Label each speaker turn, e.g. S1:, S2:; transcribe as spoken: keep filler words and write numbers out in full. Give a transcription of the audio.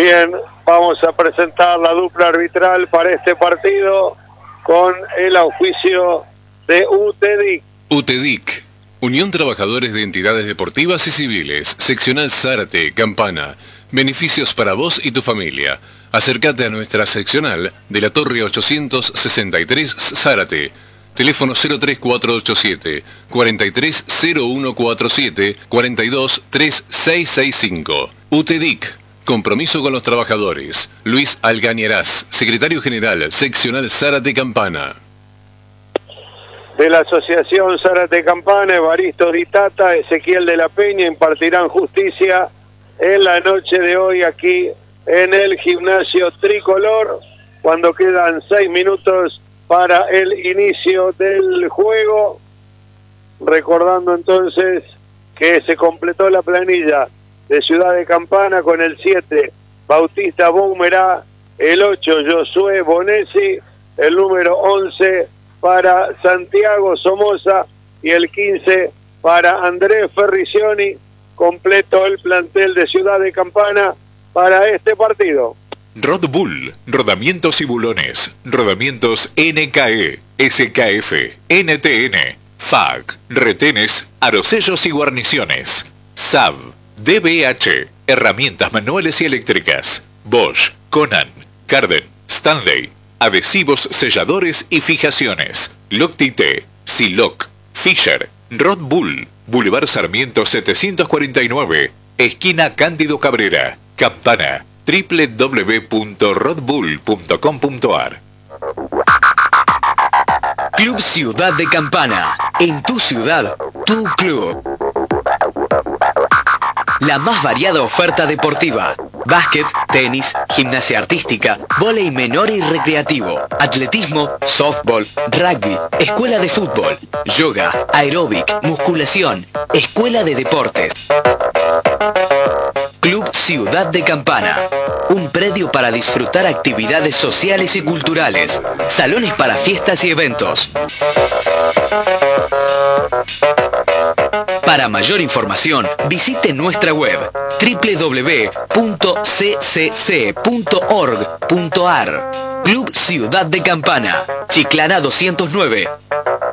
S1: Bien, vamos a presentar la dupla arbitral para este partido con el auspicio de U T D I C.
S2: U T D I C, Unión Trabajadores de Entidades Deportivas y Civiles, Seccional Zárate, Campana. Beneficios para vos y tu familia. Acércate a nuestra seccional de la Torre ochocientos sesenta y tres Zárate. Teléfono cero tres cuatro ocho siete, cuarenta y tres cero uno cuarenta y siete, cuarenta y dos treinta y seis sesenta y cinco. U T D I C, compromiso con los trabajadores. Luis Algañarás, secretario general, seccional Zárate Campana.
S1: De la Asociación Zárate Campana, Evaristo Di Tata, Ezequiel de la Peña impartirán justicia en la noche de hoy aquí en el gimnasio tricolor, cuando quedan seis minutos para el inicio del juego. Recordando entonces que se completó la planilla de Ciudad de Campana con el siete, Bautista Boumerá, el ocho, Josué Bonesi, el número once para Santiago Somoza y el quince para Andrés Ferricioni. Completo el plantel de Ciudad de Campana para este partido.
S3: Rod Bull, rodamientos y bulones, rodamientos N K E, S K F, N T N, F A C, retenes, arosellos y guarniciones, S A B, D B H, herramientas manuales y eléctricas, Bosch, Conan, Carden, Stanley, adhesivos, selladores y fijaciones, Loctite, Siloc, Fisher, Rod Bull, Boulevard Sarmiento setecientos cuarenta y nueve, esquina Cándido Cabrera, Campana, doble u doble u doble u punto rod bull punto com punto a r.
S4: Club Ciudad de Campana. En tu ciudad, tu club. La más variada oferta deportiva. Básquet, tenis, gimnasia artística, vóley menor y recreativo, atletismo, softball, rugby, escuela de fútbol, yoga, aeróbic, musculación, escuela de deportes. Club Ciudad de Campana. Un predio para disfrutar actividades sociales y culturales. Salones para fiestas y eventos. Para mayor información, visite nuestra web doble u doble u doble u punto c c c punto org punto a r. Club Ciudad de Campana, Chiclana doscientos nueve.